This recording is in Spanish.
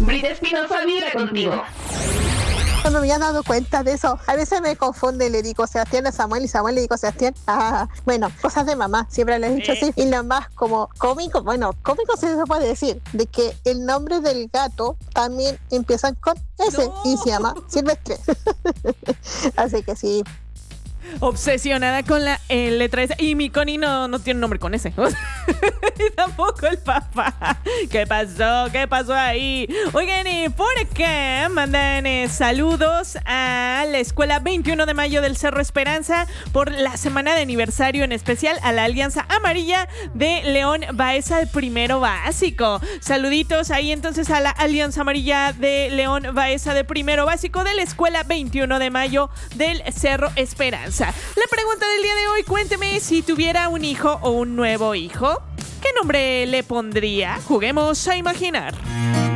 Brita Espinosa vibra contigo. Cuando me había dado cuenta de eso, a veces me confunde, le digo Sebastián a Samuel y Samuel le digo Sebastián. Bueno, cosas de mamá, siempre le he dicho así. Y lo más como cómico, cómico sí se puede decir, de que el nombre del gato también empiezan con S y se llama Silvestre. Así que sí. Obsesionada con la letra S. Y mi Connie no tiene nombre con S. Y tampoco el papá. ¿Qué pasó ahí? Oigan, por acá mandan saludos a la escuela 21 de mayo del Cerro Esperanza por la semana de aniversario, en especial a la Alianza Amarilla de León Baeza de primero básico. Saluditos ahí entonces a la Alianza Amarilla de León Baeza de primero básico de la escuela 21 de mayo del Cerro Esperanza. La pregunta del día de hoy, cuénteme, si tuviera un hijo o un nuevo hijo, ¿qué nombre le pondría? Juguemos a imaginar.